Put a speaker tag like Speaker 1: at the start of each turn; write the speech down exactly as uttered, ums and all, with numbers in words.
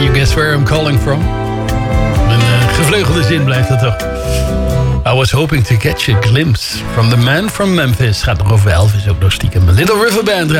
Speaker 1: Can you guess where I'm calling from? Een uh, gevleugelde zin blijft dat toch. I was hoping to catch a glimpse from the man from Memphis. Gaat nog over Elvis ook nog stiekem. Little River Band